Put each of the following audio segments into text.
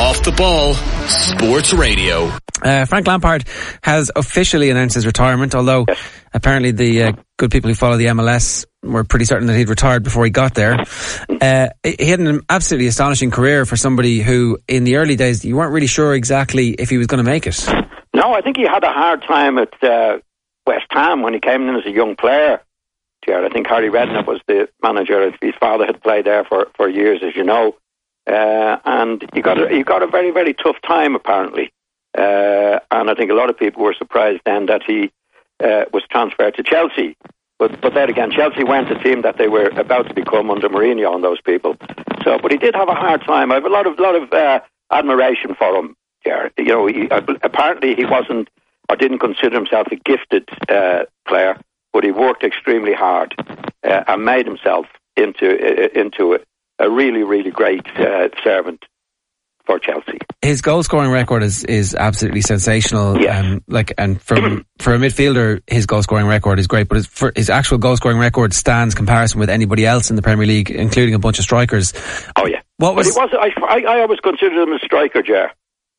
Off the Ball Sports Radio. Frank Lampard has officially announced his retirement, although apparently the good people who follow the MLS were pretty certain that he'd retired before he got there. He had an absolutely astonishing career for somebody who, in the early days, you weren't really sure exactly if he was going to make it. No, I think he had a hard time at West Ham when he came in as a young player. I think Harry Redknapp was the manager. His father had played there for years, as you know. And he got a very, very tough time, apparently. And I think a lot of people were surprised then that he was transferred to Chelsea. But then again, Chelsea weren't the team that they were about to become under Mourinho and those people. So, but he did have a hard time. I have a lot of admiration for him. You know, apparently he wasn't or didn't consider himself a gifted player, but he worked extremely hard and made himself into a really, really great servant for Chelsea. His goal scoring record is absolutely sensational. Yes. And for a midfielder, his goal scoring record is great, but his actual goal scoring record stands comparison with anybody else in the Premier League, including a bunch of strikers. Oh yeah. I always considered him a striker, Ger.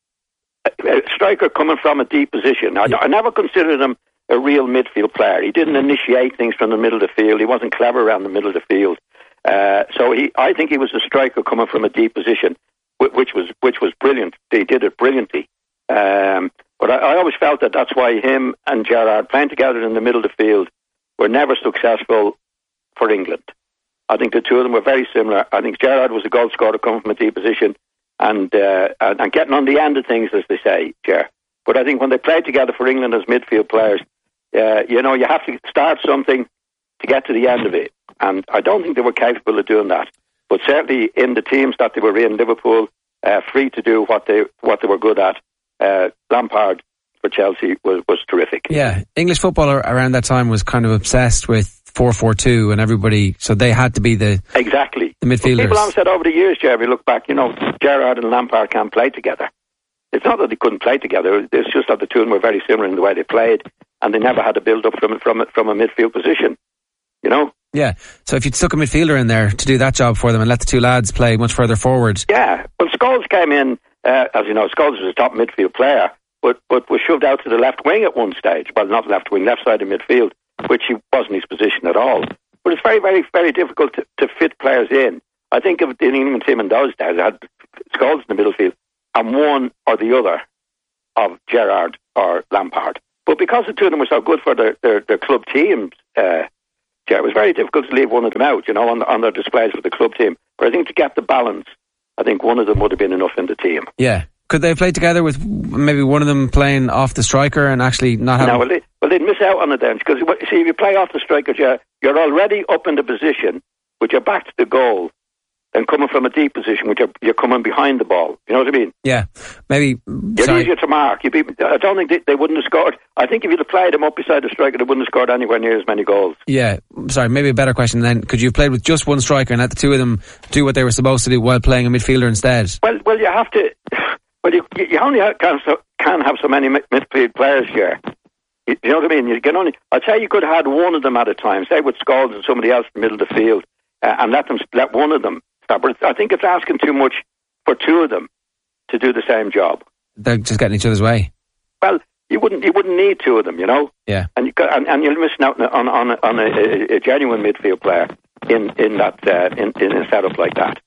A striker coming from a deep position. I never considered him a real midfield player. He didn't initiate things from the middle of the field. He wasn't clever around the middle of the field. So I think he was a striker coming from a deep position, which was brilliant. He did it brilliantly. But I always felt that that's why him and Gerrard playing together in the middle of the field were never successful for England. I think the two of them were very similar. I think Gerrard was a goal scorer coming from a deep position and getting on the end of things, as they say, Ger. But I think when they played together for England as midfield players, you have to start something to get to the end of it. And I don't think they were capable of doing that. But certainly in the teams that they were in, Liverpool, free to do what they were good at. Lampard for Chelsea was terrific. Yeah, English football around that time was kind of obsessed with 4-4-2 and everybody, so they had to be the midfielders. People have said over the years, Jeremy, look back, Gerrard and Lampard can't play together. It's not that they couldn't play together, it's just that the two of them were very similar in the way they played, and they never had to build up from a midfield position, Yeah, so if you stuck a midfielder in there to do that job for them and let the two lads play much further forward. Yeah, well, Scholes came in, as you know, Scholes was a top midfield player, but was shoved out to the left wing at one stage. Well, not left wing, left side of midfield, which he wasn't his position at all. But it's very, very, very difficult to fit players in. I think of the England team in those days, they had Scholes in the middle field and one or the other of Gerrard or Lampard. But because the two of them were so good for their club teams, it was very difficult to leave one of them out, on their displays for the club team. But I think to get the balance, I think one of them would have been enough in the team. Yeah. Could they have played together with maybe one of them playing off the striker and actually not having... No, well, they'd miss out on it then. Because, see, if you play off the striker, you're already up in the position, but you're back to the goal, and coming from a deep position, which you're coming behind the ball. You know what I mean? Yeah. Maybe... You're easier to mark. I don't think they wouldn't have scored. I think if you'd have played them up beside the striker, they wouldn't have scored anywhere near as many goals. Yeah. Sorry, maybe a better question then. Could you have played with just one striker and let the two of them do what they were supposed to do while playing a midfielder instead? Well, you have to... Well, you only can have so many midfield players here. You know what I mean? You can only... I'd say you could have had one of them at a time, say with Scholes and somebody else in the middle of the field, and let one of them start. But I think it's asking too much for two of them to do the same job. They're just getting each other's way. Well, you wouldn't need two of them, Yeah. And you're missing out on a genuine midfield player in a setup like that.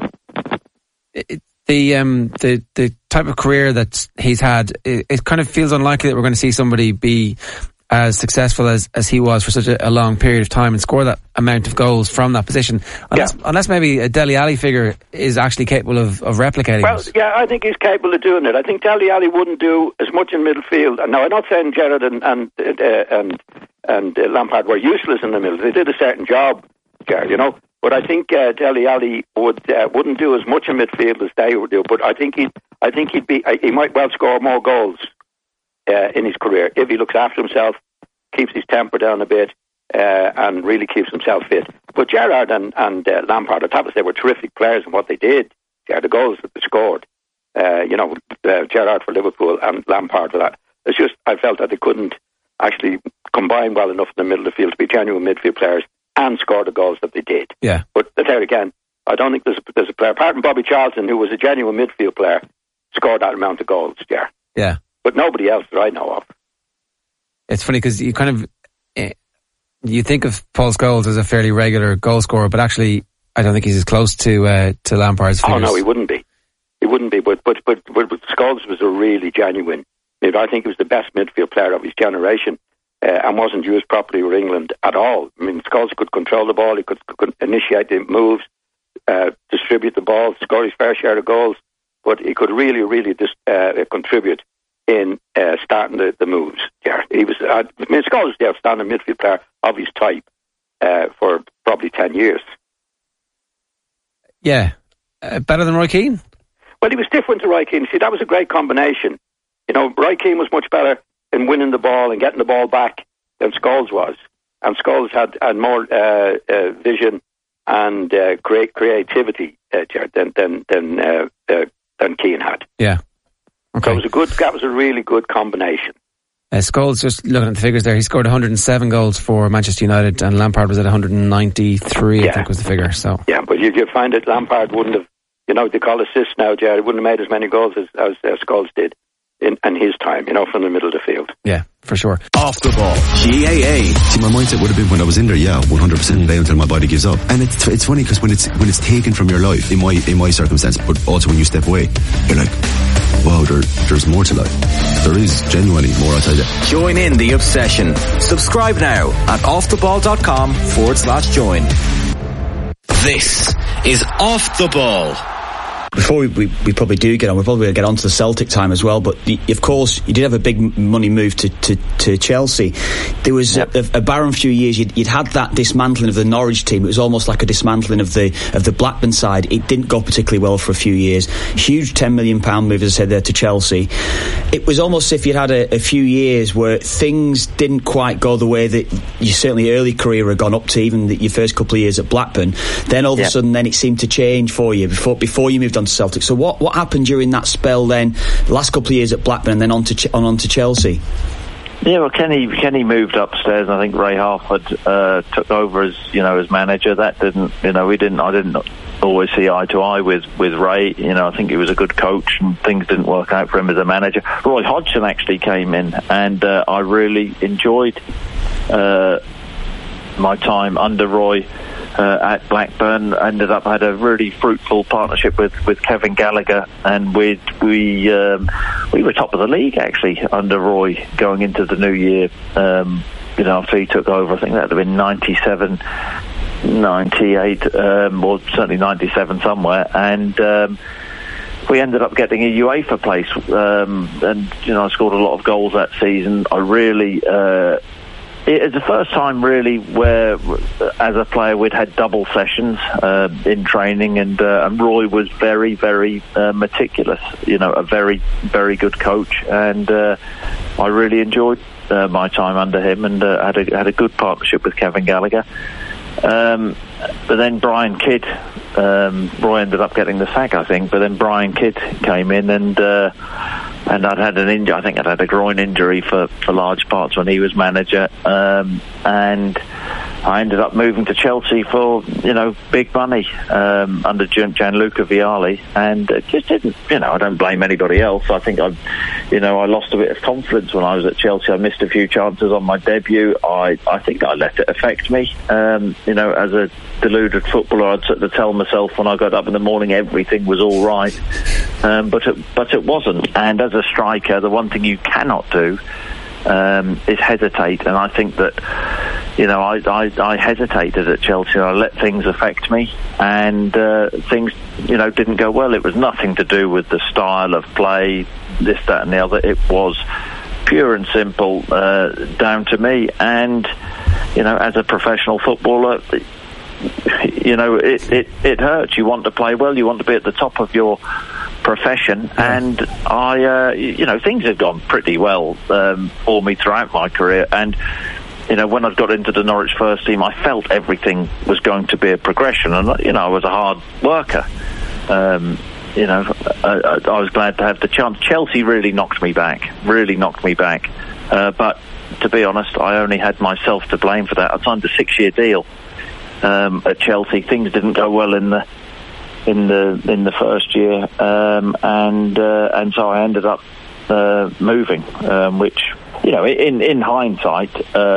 The type of career that he's had, it kind of feels unlikely that we're going to see somebody be as successful as he was for such a long period of time and score that amount of goals from that position. Unless maybe a Dele Alli figure is actually capable of replicating it. Yeah, I think he's capable of doing it. I think Dele Alli wouldn't do as much in midfield. Now, I'm not saying Gerrard and Lampard were useless in the middle. They did a certain job, Gerrard, But I think Dele Alli wouldn't do as much in midfield as they would do. But I think he might well score more goals in his career if he looks after himself, keeps his temper down a bit, and really keeps himself fit. But Gerrard and Lampard, I thought they were terrific players in what they did. The goals that they scored, Gerrard for Liverpool and Lampard for that. It's just I felt that they couldn't actually combine well enough in the middle of the field to be genuine midfield players and score the goals that they did. Yeah. But there again, I don't think there's a player, apart from Bobby Charlton, who was a genuine midfield player, score that amount of goals, yeah. Yeah. But nobody else that I know of. It's funny because you kind of, you think of Paul Scholes as a fairly regular goal scorer, but actually I don't think he's as close to Lampard's figures. Oh no, he wouldn't be. He wouldn't be, but Scholes was a really genuine. I think he was the best midfield player of his generation, and wasn't used properly with England at all. I mean, Scholes could control the ball, he could initiate the moves, distribute the ball, score his fair share of goals, but he could really contribute in starting the moves. Yeah, he was. Scholes was the outstanding midfield player of his type for probably 10 years. Yeah, better than Roy Keane. Well, he was different to Roy Keane. See, that was a great combination. Roy Keane was much better in winning the ball and getting the ball back than Scholes was, and Scholes had more vision and creativity than Keane had. Yeah. Okay. So that was a really good combination. Scholes, just looking at the figures there, he scored 107 goals for Manchester United, and Lampard was at 193, I think was the figure. So yeah, but you find that Lampard wouldn't have, they call assists now, Jerry, wouldn't have made as many goals as Scholes did in his time, from the middle of the field. Yeah, for sure. Off the ball, GAA. See, my mindset would have been when I was in there, 100% lay until my body gives up. And it's funny because when it's taken from your life, in my circumstance, but also when you step away, you're like, wow, there's more to life. There is genuinely more outside there. Join in the obsession. Subscribe now at offtheball.com/join. This is Off the Ball. Before we probably do get on, we'll probably get on to the Celtic time as well, but of course you did have a big money move to Chelsea. There was a barren few years. You'd had that dismantling of the Norwich team. It was almost like a dismantling of the Blackburn side. It didn't go particularly well for a few years. Huge £10 million move, as I said, there to Chelsea. It was almost as if you'd had a few years where things didn't quite go the way that your certainly early career had gone up to, even your first couple of years at Blackburn. Then all of a sudden then it seemed to change for you before you moved on to Celtic. So what happened during that spell then, the last couple of years at Blackburn and then on to Chelsea? Yeah, well, Kenny moved upstairs, and I think Ray Harford took over as manager. That didn't, I didn't always see eye to eye with Ray. I think he was a good coach, and things didn't work out for him as a manager. Roy Hodgson actually came in, and I really enjoyed my time under Roy. At Blackburn, had a really fruitful partnership with Kevin Gallagher, and we were top of the league actually under Roy going into the new year. After he took over, I think that would have been 97, 98, or certainly 97 somewhere, and we ended up getting a UEFA place, and I scored a lot of goals that season. I really. It's the first time really where, as a player, we'd had double sessions in training, and Roy was very, very meticulous. A very, very good coach, and I really enjoyed my time under him, and had a good partnership with Kevin Gallagher. But then Brian Kidd, Roy ended up getting the sack, I think. But then Brian Kidd came in, and I'd had an injury. I think I'd had a groin injury for large parts when he was manager, and I ended up moving to Chelsea for big money under Gianluca Vialli, and just didn't. I don't blame anybody else. I think I lost a bit of confidence when I was at Chelsea. I missed a few chances on my debut. I think I let it affect me. As a deluded footballer, I'd sort of tell myself when I got up in the morning everything was all right, but it wasn't. And as a striker, the one thing you cannot do is hesitate, and I think that I hesitated at Chelsea. I let things affect me, and things didn't go well. It was nothing to do with the style of play, this, that and the other. It was pure and simple down to me, and as a professional footballer, it hurts. You want to play well, you want to be at the top of your profession, and things have gone pretty well for me throughout my career, and when I got into the Norwich first team, I felt everything was going to be a progression, and I was a hard worker. I was glad to have the chance. Chelsea really knocked me back, but to be honest, I only had myself to blame for that. I signed a 6-year deal at Chelsea. Things didn't go well in the in the first year, and so I ended up moving, which, you know, in hindsight,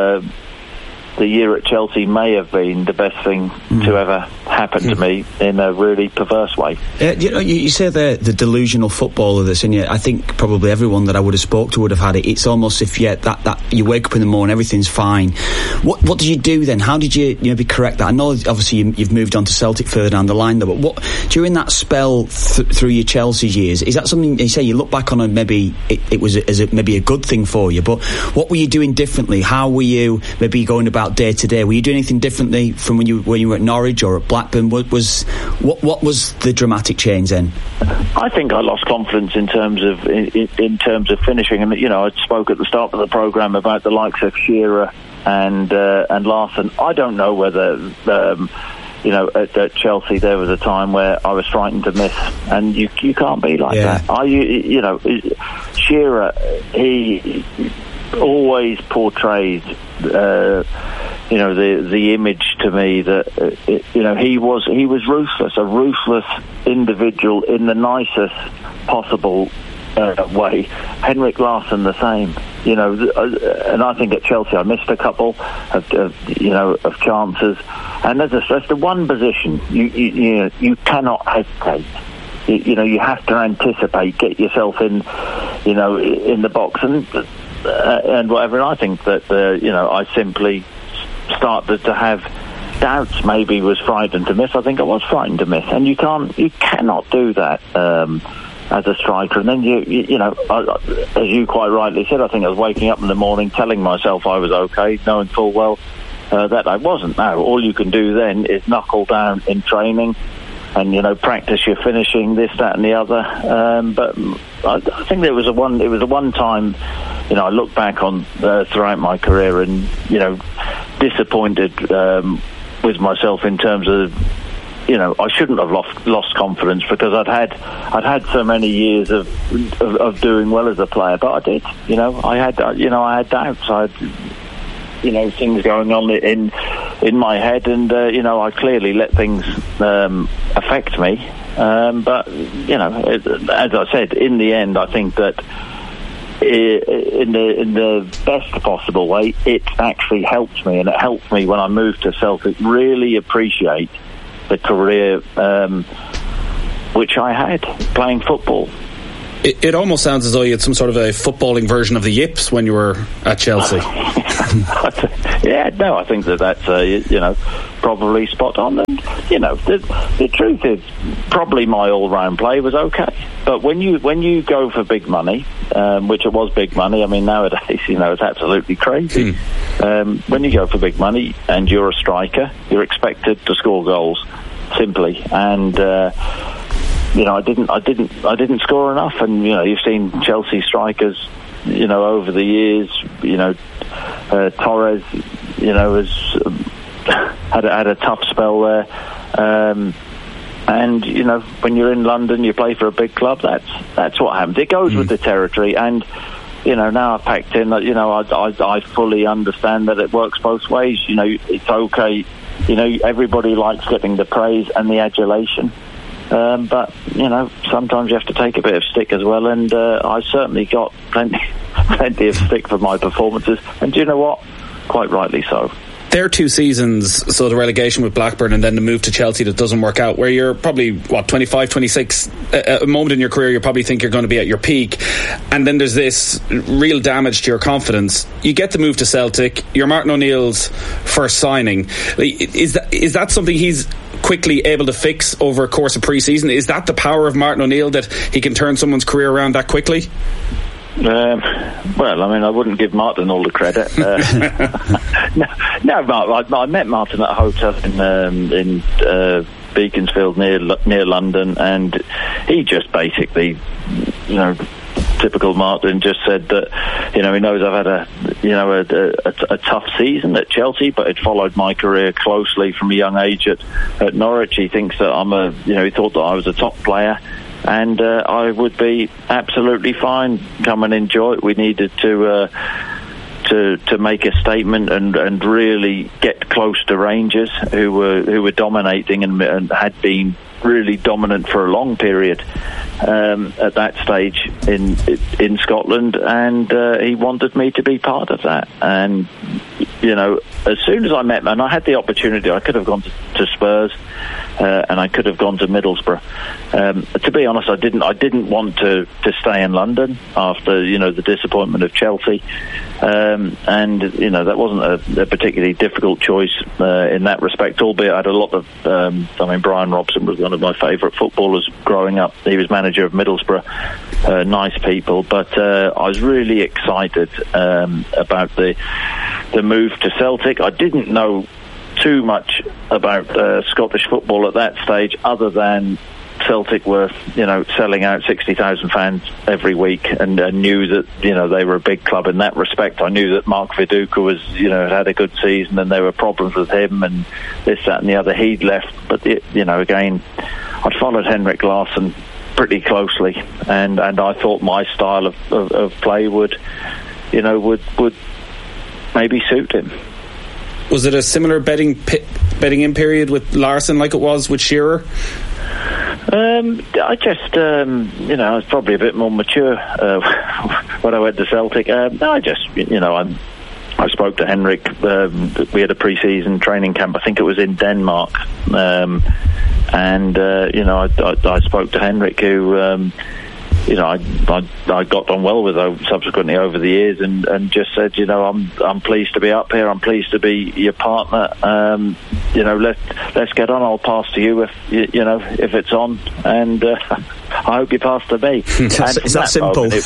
the year at Chelsea may have been the best thing to ever happen to me in a really perverse way. You know, you say the delusional footballer that's in you. I think probably everyone that I would have spoke to would have had it. It's almost if that you wake up in the morning, everything's fine. What did you do then? How did you maybe correct that? I know obviously you've moved on to Celtic further down the line, though. But what during that spell through your Chelsea years, is that something you say you look back on and maybe it was maybe a good thing for you? But what were you doing differently? How were you maybe going about day to day? Were you doing anything differently from when you were at Norwich or at Blackburn? What was the dramatic change then? I think I lost confidence in terms of finishing, and you know, I spoke at the start of the programme about the likes of Shearer and Larsson. I don't know whether you know, at Chelsea there was a time where I was frightened to miss, and you can't be like that. You know, Shearer, he always portrays you know, the image to me that you know, he was ruthless, a ruthless individual in the nicest possible way. Henrik Larsson the same, you know, and I think at Chelsea I missed a couple of chances, and as I stressed, the one position you cannot hesitate. You know, you have to anticipate, get yourself in, you know, in the box and whatever. And I think that you know, I simply started to have doubts. Maybe was frightened to miss. I think I was frightened to miss, and you cannot do that as a striker. And then you know, as you quite rightly said, I think I was waking up in the morning telling myself I was okay, knowing full well that I wasn't. Now all you can do then is knuckle down in training and, you know, practice your finishing, this, that and the other. But I think it was a one time, you know, I look back on throughout my career and, you know, disappointed with myself in terms of, you know, I shouldn't have lost confidence, because I'd had so many years of doing well as a player, but I did. You know, I had doubts. I had, you know, things going on in my head, and you know, I clearly let things affect me. But you know, as I said, in the end, I think that in the best possible way, it actually helped me, and it helped me when I moved to Celtic really appreciate the career which I had playing football. It almost sounds as though you had some sort of a footballing version of the Yips when you were at Chelsea. Yeah, no, I think that's you know, probably spot on. And you know, the truth is, probably my all-round play was okay. But when you go for big money, which it was big money. I mean, nowadays, you know, it's absolutely crazy. When you go for big money and you're a striker, you're expected to score goals, simply. And you know, I didn't score enough. And you know, you've seen Chelsea strikers, you know, over the years. You know, Torres, you know, has had a tough spell there. And you know, when you're in London, you play for a big club. That's what happens. It goes with the territory. And you know, now I've packed in that. You know, I fully understand that it works both ways. You know, it's okay. You know, everybody likes getting the praise and the adulation. But you know, sometimes you have to take a bit of stick as well, and I certainly got plenty of stick for my performances, and do you know what? Quite rightly so. There are 2 seasons, so the relegation with Blackburn and then the move to Chelsea that doesn't work out, where you're probably, 25, 26, a moment in your career you probably think you're going to be at your peak, and then there's this real damage to your confidence. You get the move to Celtic, you're Martin O'Neill's first signing. Is that something he's quickly able to fix over a course of pre-season? Is that the power of Martin O'Neill, that he can turn someone's career around that quickly? Well, I mean, I wouldn't give Martin all the credit. No, I met Martin at a hotel in Beaconsfield near London, and he just basically, you know, typical Martin, just said that, you know, he knows I've had a tough season at Chelsea, but it followed my career closely from a young age at Norwich. He thinks that he thought that I was a top player, and I would be absolutely fine, come and enjoy it. We needed to make a statement and really get close to Rangers, who were dominating and had been really dominant for a long period at that stage in Scotland, and he wanted me to be part of that. And as soon as I met him, and I had the opportunity, I could have gone to Spurs, and I could have gone to Middlesbrough. To be honest, I didn't want to stay in London after the disappointment of Chelsea, and that wasn't a particularly difficult choice in that respect. Albeit I had a lot of, Brian Robson was one of my favourite footballers growing up. He was manager of Middlesbrough, nice people, but I was really excited about the move to Celtic. I didn't know too much about Scottish football at that stage, other than Celtic were, selling out 60,000 fans every week, and knew that, they were a big club in that respect. I knew that Mark Viduka was, had a good season, and there were problems with him, and this, that, and the other. He'd left, but again, I'd followed Henrik Larsson pretty closely, and I thought my style of play would maybe suit him. Was it a similar betting in period with Larsson like it was with Shearer? I just, I was probably a bit more mature when I went to Celtic. I spoke to Henrik. We had a pre-season training camp. I think it was in Denmark, I spoke to Henrik, who I got on well with subsequently over the years, and just said, I'm pleased to be up here. I'm pleased to be your partner. Let's get on. I'll pass to you if if it's on, and I hope you pass to me. Is that simple? Moment,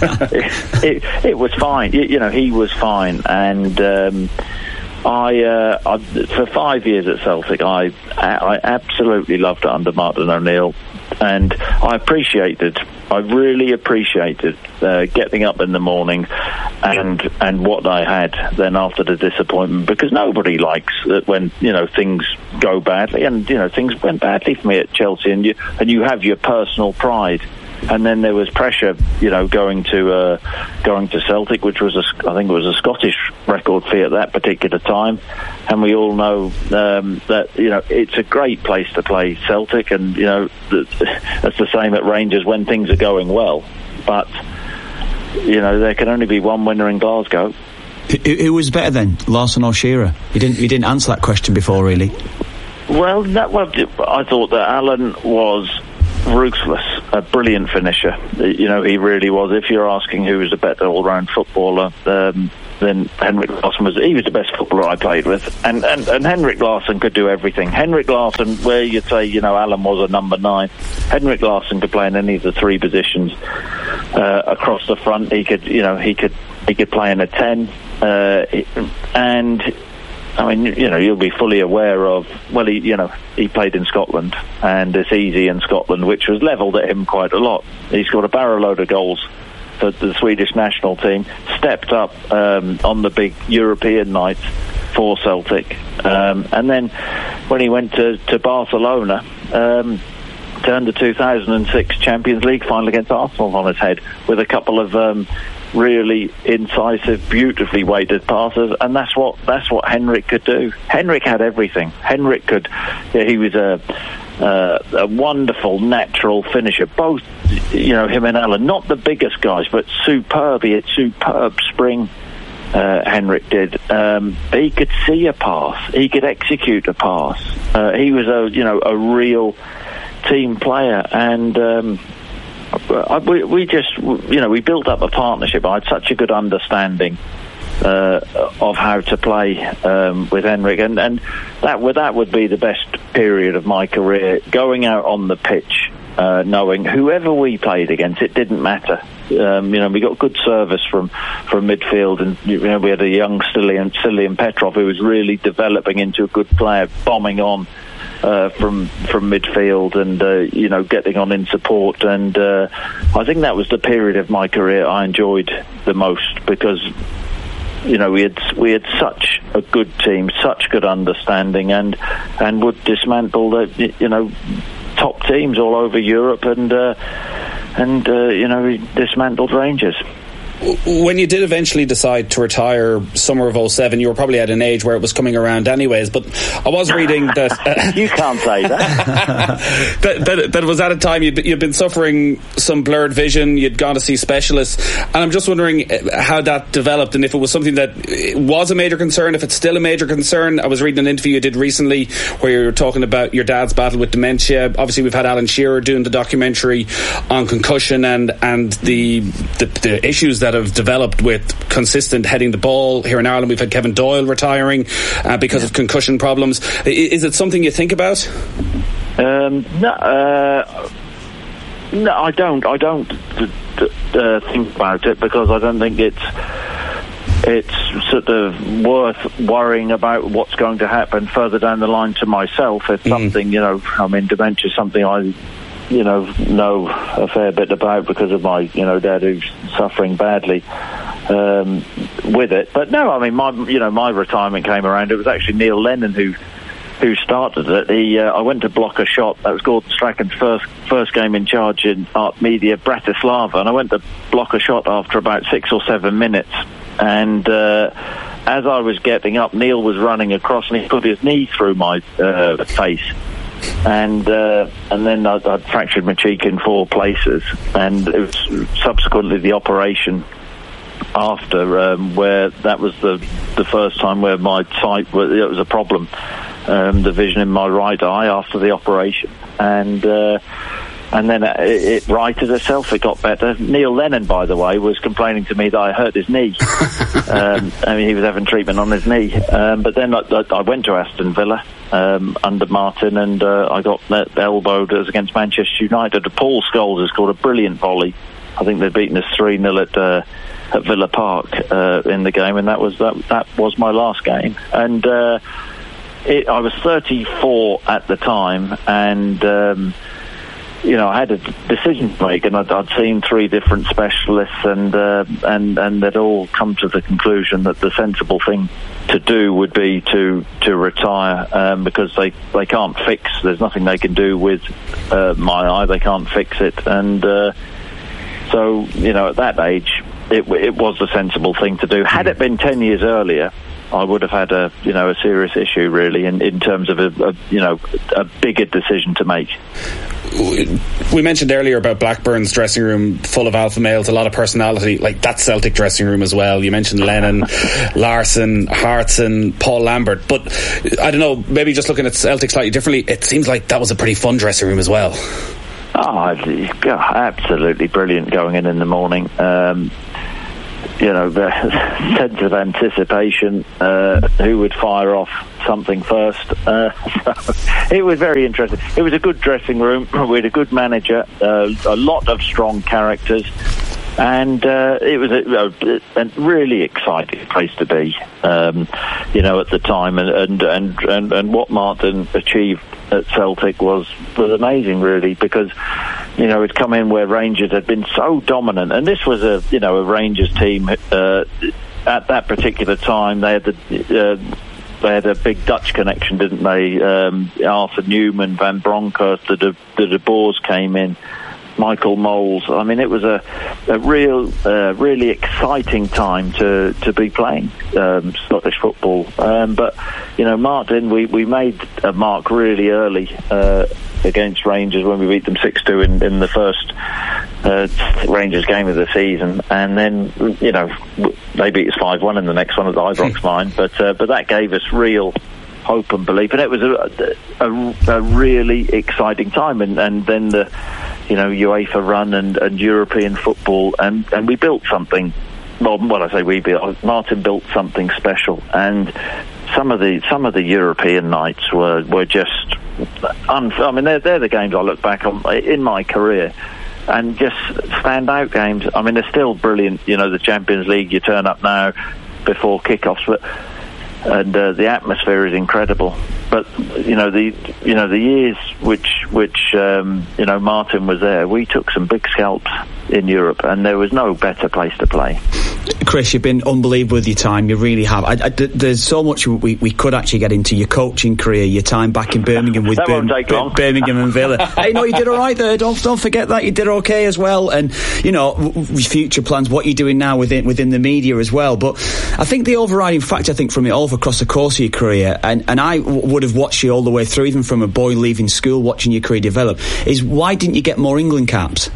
it was fine. He was fine, and I for 5 years at Celtic, I absolutely loved it under Martin O'Neill, and I really appreciated getting up in the morning and what I had then after the disappointment, because nobody likes it when things go badly, and things went badly for me at Chelsea, and you have your personal pride. And then there was pressure, going to Celtic, which was I think it was a Scottish record fee at that particular time, and we all know that it's a great place to play, Celtic, and that's the same at Rangers when things are going well. But there can only be one winner in Glasgow. Who was better then, Larsson or Shearer? You didn't answer that question before, really. Well, I thought that Alan was ruthless, a brilliant finisher. He really was. If you're asking who was a better all-round footballer, then Henrik Larsson was. He was the best footballer I played with, and Henrik Larsson could do everything. Henrik Larsson, where you'd say Alan was a number 9, Henrik Larsson could play in any of the 3 positions across the front. He could play in a 10, and you'll be fully aware of, he played in Scotland, and it's easy in Scotland, which was levelled at him quite a lot. He scored a barrel load of goals for the Swedish national team, stepped up on the big European nights for Celtic, and then when he went to Barcelona, turned the 2006 Champions League final against Arsenal on his head with a couple of really incisive, beautifully weighted passes, and that's what Henrik could do. Henrik had everything. Henrik could. He was a wonderful natural finisher. Both, him and Alan, not the biggest guys, but superb. He had superb spring. Henrik did. He could see a pass. He could execute a pass. He was a real team player, and we built up a partnership. I had such a good understanding of how to play with Henrik, and that would be the best period of my career, going out on the pitch, knowing whoever we played against, it didn't matter. We got good service from midfield, and we had a young Stilian Petrov who was really developing into a good player, bombing on from midfield, and getting on in support, and I think that was the period of my career I enjoyed the most, because we had such a good team, such good understanding, and would dismantle the top teams all over Europe, and we dismantled Rangers. When you did eventually decide to retire summer of 2007, you were probably at an age where it was coming around anyways, but I was reading that... You can't say that. that was at a time you'd been suffering some blurred vision, you'd gone to see specialists, and I'm just wondering how that developed and if it was something that was a major concern, if it's still a major concern. I was reading an interview you did recently where you were talking about your dad's battle with dementia. Obviously we've had Alan Shearer doing the documentary on concussion and the issues that have developed with consistent heading the ball. Here in Ireland we've had Kevin Doyle retiring because of concussion problems. Is it something you think about? No, I don't think about it, because I don't think it's sort of worth worrying about what's going to happen further down the line to myself. It's something, dementia is something I know a fair bit about because of my, dad who's suffering badly with it. But no, I mean, my retirement came around. It was actually Neil Lennon who started it. I went to block a shot. That was Gordon Strachan's first game in charge in Artmedia Bratislava, and I went to block a shot after about 6 or 7 minutes. And as I was getting up, Neil was running across, and he put his knee through my face. And then I'd fractured my cheek in 4 places, and it was subsequently the operation after where that was the first time where my sight it was a problem, the vision in my right eye after the operation, and then it righted itself. It got better. Neil Lennon, by the way, was complaining to me that I hurt his knee. He was having treatment on his knee. But then I went to Aston Villa under Martin, and I got elbowed as against Manchester United. Paul Scholes has scored a brilliant volley. I think they'd beaten us 3-0 at Villa Park in the game, and that was my last game. And I was 34 at the time, and I had a decision to make, and I'd seen 3 different specialists, and they'd all come to the conclusion that the sensible thing to do would be to retire, because they can't fix. There's nothing they can do with my eye. They can't fix it, and so at that age, it was the sensible thing to do. Had it been 10 years earlier, I would have had a serious issue really in terms of a bigger decision to make. We mentioned earlier about Blackburn's dressing room full of alpha males, a lot of personality, like that Celtic dressing room as well. You mentioned Lennon, Larsson, Hartson, Paul Lambert, but I don't know, maybe just looking at Celtic slightly differently, it seems like that was a pretty fun dressing room as well. Absolutely brilliant going in the morning. The sense of anticipation, who would fire off something first. So it was very interesting. It was a good dressing room. We had a good manager, a lot of strong characters, and it was a really exciting place to be, at the time. And what Martin achieved at Celtic was amazing, really, because he'd come in where Rangers had been so dominant, and this was a Rangers team at that particular time. They had a big Dutch connection, didn't they? Arthur Newman, Van Bronckhorst, the De Boers came in, Michael Moles. I mean, it was a really exciting time to be playing Scottish football. But Martin, we made a mark really early against Rangers when we beat them 6-2 in the first Rangers game of the season, and then they beat us 5-1 in the next one at the Ibrox line. But that gave us real hope and belief, and it was a really exciting time. And then the UEFA run and European football, and we built something. Well, I say we built. Martin built something special, and some of the European nights were just. I mean, they're the games I look back on in my career, and just standout games. I mean, they're still brilliant. The Champions League. You turn up now before kickoffs, and the atmosphere is incredible. But the years which Martin was there, we took some big scalps in Europe, and there was no better place to play. Chris, you've been unbelievable with your time. You really have. There's so much we could actually get into. Your coaching career, your time back in Birmingham with Birmingham and Villa. Hey, no, you did all right there. Don't forget that you did okay as well. And future plans, what you're doing now within the media as well. But I think the overriding factor, from it all across the course of your career, and I would have watched you all the way through, even from a boy leaving school, watching your career develop, is why didn't you get more England caps?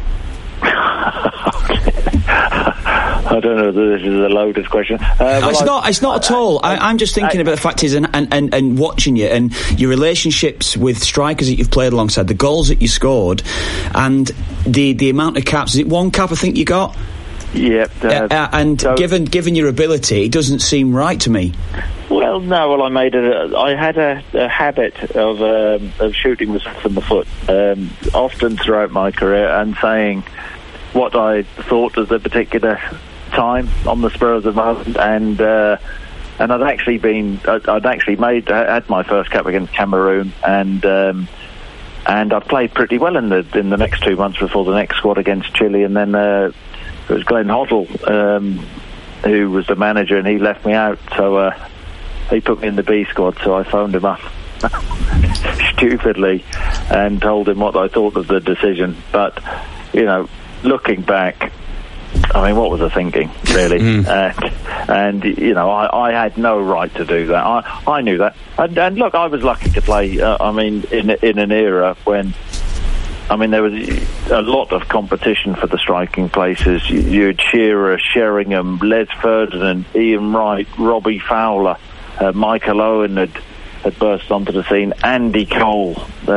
I don't know whether this is a loaded question. It's not at all. I'm just thinking about the fact is, and watching you and your relationships with strikers that you've played alongside, the goals that you scored, and the amount of caps. Is it 1 cap I think you got? Yep. Given your ability, it doesn't seem right to me. Well, no. Well, I had a habit of shooting myself in the foot often throughout my career and saying what I thought at the particular time on the spur of the moment, and I'd actually had my first cap against Cameroon, and I played pretty well in the next 2 months before the next squad against Chile, and then it was Glenn Hoddle who was the manager, and he left me out, so he put me in the B squad. So I phoned him up stupidly and told him what I thought of the decision. But looking back, what was I thinking, really? And I had no right to do that. I knew that. And look, I was lucky to play, in an era when, there was a lot of competition for the striking places. You had Shearer, Sheringham, Les Ferdinand, Ian Wright, Robbie Fowler, Michael Owen had burst onto the scene, Andy Cole,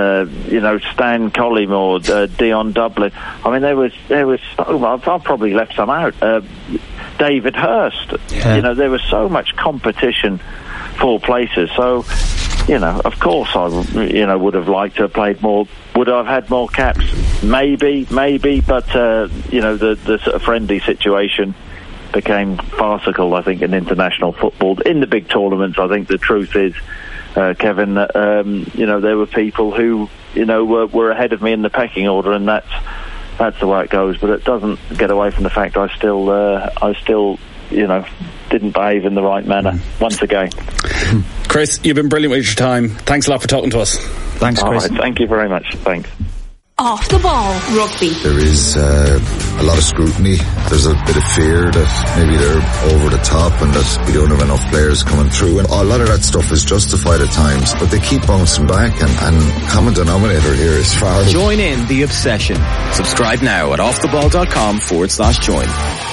Stan Collymore, Dion Dublin. There was so much. I've probably left some out. David Hurst. Yeah. There was so much competition for places. So, of course I, would have liked to have played more. Would I have had more caps? Maybe, but, the sort of friendly situation became farcical, I think, in international football. In the big tournaments, I think the truth is, Kevin, that there were people who were ahead of me in the pecking order, and that's the way it goes. But it doesn't get away from the fact I still didn't behave in the right manner once again. Chris, you've been brilliant with your time. Thanks a lot for talking to us. Thanks, Chris. All right, thank you very much. Thanks. Off the ball rugby. There is a lot of scrutiny. There's a bit of fear that maybe they're over the top and that we don't have enough players coming through, and a lot of that stuff is justified at times, but they keep bouncing back, and common denominator here is far. Join in the obsession. Subscribe now at offtheball.com/join.